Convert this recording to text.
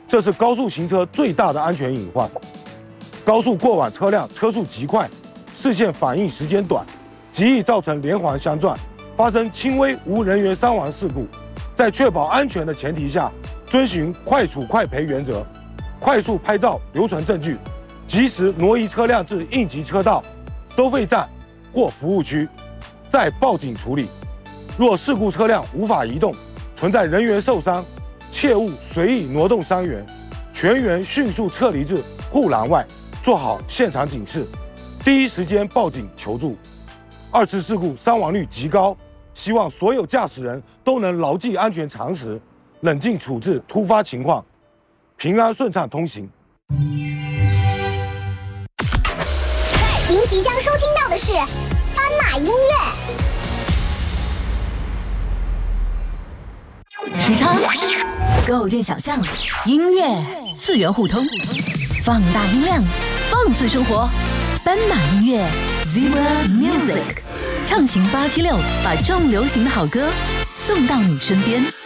这是高速行车最大的安全隐患。高速过往车辆车速极快，视线反应时间短，极易造成连环相撞，发生轻微无人员伤亡事故。在确保安全的前提下，遵循快处快赔原则，快速拍照留存证据，及时挪移车辆至应急车道、收费站或服务区，再报警处理。若事故车辆无法移动，存在人员受伤，切勿随意挪动伤员，全员迅速撤离至护栏外，做好现场警示，第一时间报警求助。二次事故伤亡率极高，希望所有驾驶人都能牢记安全常识，冷静处置突发情况，平安顺畅通行。 您即将收听到的是斑马音乐。 时差构建想象，音乐次元互通，放大音量，放肆生活。斑马音乐 Zebra Music 畅行876，把重流行的好歌送到你身边。